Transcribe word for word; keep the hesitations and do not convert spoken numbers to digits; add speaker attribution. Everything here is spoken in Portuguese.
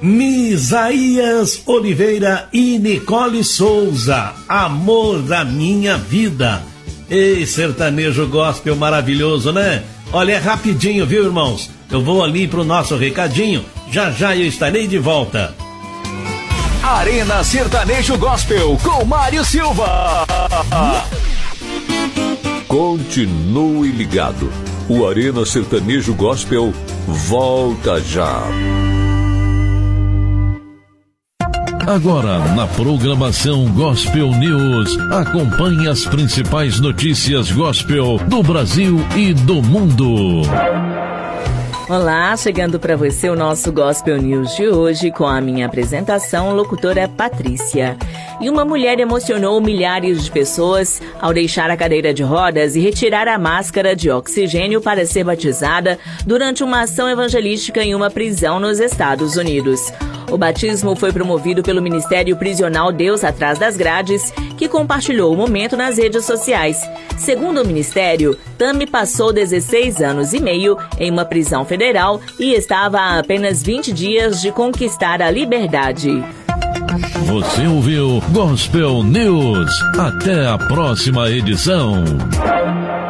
Speaker 1: Misaías Oliveira e Nicole Souza, Amor da Minha Vida. Ei, sertanejo gospel maravilhoso, né? Olha, é rapidinho, viu, irmãos? Eu vou ali pro nosso recadinho, já já eu estarei de volta.
Speaker 2: Arena Sertanejo Gospel com Mário Silva.
Speaker 3: Continue ligado. O Arena Sertanejo Gospel volta já.
Speaker 4: Agora, na programação Gospel News, acompanhe as principais notícias gospel do Brasil e do mundo.
Speaker 5: Olá, chegando para você o nosso Gospel News de hoje com a minha apresentação, locutora Patrícia. E uma mulher emocionou milhares de pessoas ao deixar a cadeira de rodas e retirar a máscara de oxigênio para ser batizada durante uma ação evangelística em uma prisão nos Estados Unidos. O batismo foi promovido pelo Ministério Prisional Deus Atrás das Grades, que compartilhou o momento nas redes sociais. Segundo o Ministério, Tami passou dezesseis anos e meio em uma prisão federal e estava a apenas vinte dias de conquistar a liberdade.
Speaker 4: Você ouviu Gospel News. Até a próxima edição.